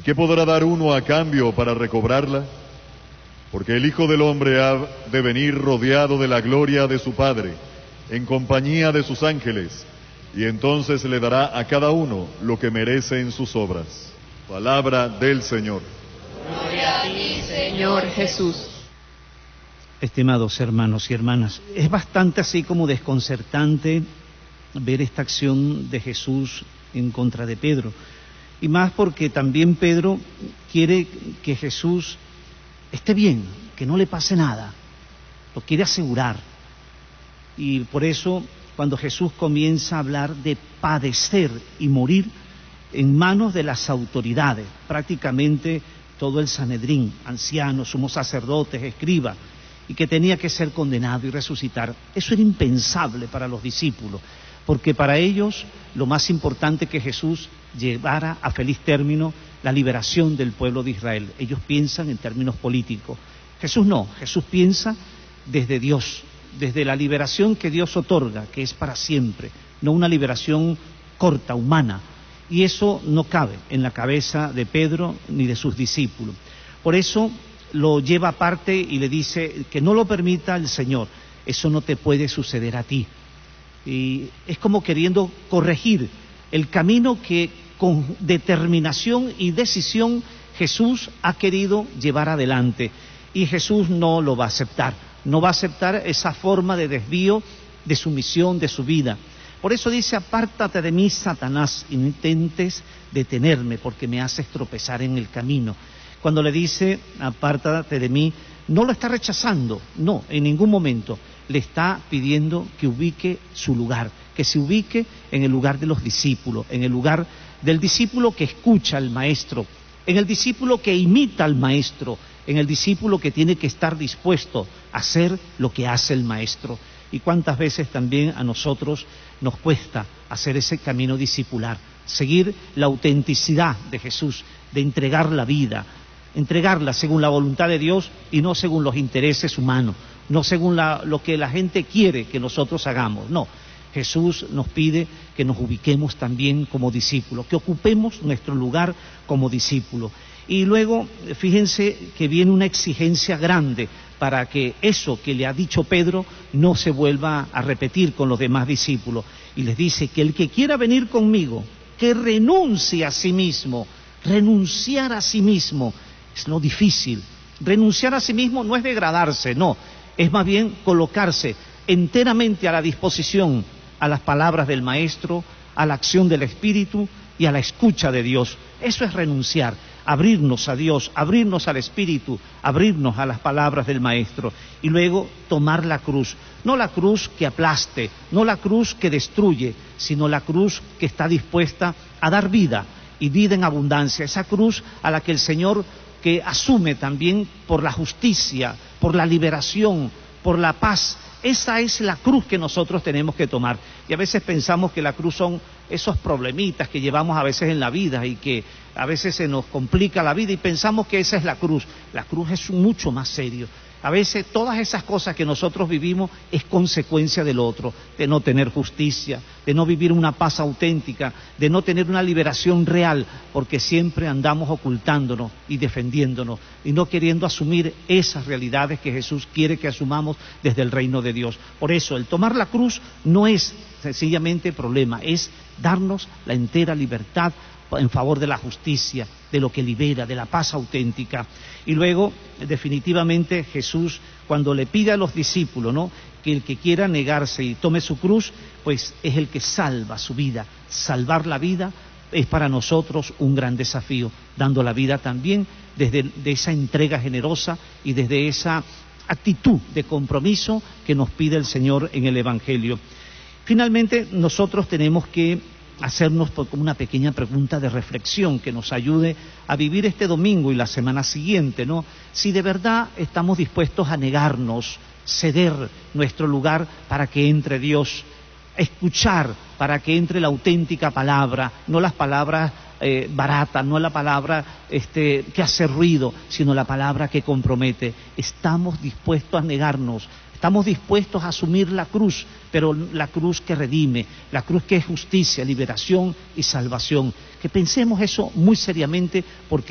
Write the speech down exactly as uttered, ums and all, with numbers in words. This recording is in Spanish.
¿Y qué podrá dar uno a cambio para recobrarla? Porque el Hijo del Hombre ha de venir rodeado de la gloria de su Padre, en compañía de sus ángeles, y entonces le dará a cada uno lo que merece en sus obras. Palabra del Señor. Gloria a ti, Señor Jesús. Estimados hermanos y hermanas, es bastante así como desconcertante ver esta acción de Jesús en contra de Pedro. Y más porque también Pedro quiere que Jesús esté bien, que no le pase nada. Lo quiere asegurar. Y por eso, cuando Jesús comienza a hablar de padecer y morir en manos de las autoridades, prácticamente todo el Sanedrín, ancianos, sumos sacerdotes, escribas, y que tenía que ser condenado y resucitar. Eso era impensable para los discípulos, porque para ellos lo más importante que Jesús llevara a feliz término la liberación del pueblo de Israel. Ellos piensan en términos políticos. Jesús no, Jesús piensa desde Dios, desde la liberación que Dios otorga, que es para siempre, no una liberación corta, humana. Y eso no cabe en la cabeza de Pedro ni de sus discípulos. Por eso lo lleva aparte y le dice que no lo permita el Señor. Eso no te puede suceder a ti. Y es como queriendo corregir el camino que con determinación y decisión Jesús ha querido llevar adelante. Y Jesús no lo va a aceptar. No va a aceptar esa forma de desvío de su misión, de su vida. Por eso dice, apártate de mí, Satanás, y no intentes detenerme, porque me haces tropezar en el camino. Cuando le dice, apártate de mí, no lo está rechazando, no, en ningún momento. Le está pidiendo que ubique su lugar, que se ubique en el lugar de los discípulos, en el lugar del discípulo que escucha al Maestro, en el discípulo que imita al Maestro, en el discípulo que tiene que estar dispuesto a hacer lo que hace el Maestro. Y cuántas veces también a nosotros nos cuesta hacer ese camino discipular, seguir la autenticidad de Jesús, de entregar la vida, entregarla según la voluntad de Dios y no según los intereses humanos, no según la, lo que la gente quiere que nosotros hagamos, no. Jesús nos pide que nos ubiquemos también como discípulos, que ocupemos nuestro lugar como discípulos. Y luego, fíjense que viene una exigencia grande para que eso que le ha dicho Pedro no se vuelva a repetir con los demás discípulos. Y les dice que el que quiera venir conmigo, que renuncie a sí mismo, renunciar a sí mismo, es lo difícil. Renunciar a sí mismo no es degradarse, no, es más bien colocarse enteramente a la disposición a las palabras del Maestro, a la acción del Espíritu y a la escucha de Dios. Eso es renunciar, abrirnos a Dios, abrirnos al Espíritu, abrirnos a las palabras del Maestro y luego tomar la cruz. No la cruz que aplaste, no la cruz que destruye, sino la cruz que está dispuesta a dar vida y vida en abundancia. Esa cruz a la que el Señor, que asume también por la justicia, por la liberación, por la paz. Esa es la cruz que nosotros tenemos que tomar. Y a veces pensamos que la cruz son esos problemitas que llevamos a veces en la vida y que a veces se nos complica la vida y pensamos que esa es la cruz. La cruz es mucho más serio. A veces todas esas cosas que nosotros vivimos es consecuencia del otro, de no tener justicia, de no vivir una paz auténtica, de no tener una liberación real, porque siempre andamos ocultándonos y defendiéndonos y no queriendo asumir esas realidades que Jesús quiere que asumamos desde el reino de Dios. Por eso, el tomar la cruz no es sencillamente problema, es darnos la entera libertad en favor de la justicia, de lo que libera, de la paz auténtica. Y luego, definitivamente, Jesús, cuando le pide a los discípulos, ¿no?, que el que quiera negarse y tome su cruz, pues es el que salva su vida. Salvar la vida es para nosotros un gran desafío, dando la vida también desde de esa entrega generosa y desde esa actitud de compromiso que nos pide el Señor en el Evangelio. Finalmente, nosotros tenemos que hacernos como una pequeña pregunta de reflexión que nos ayude a vivir este domingo y la semana siguiente, ¿no? Si de verdad estamos dispuestos a negarnos, ceder nuestro lugar para que entre Dios, escuchar para que entre la auténtica palabra, no las palabras eh, baratas, no la palabra este, que hace ruido, sino la palabra que compromete. Estamos dispuestos a negarnos. Estamos dispuestos a asumir la cruz, pero la cruz que redime, la cruz que es justicia, liberación y salvación. Que pensemos eso muy seriamente, porque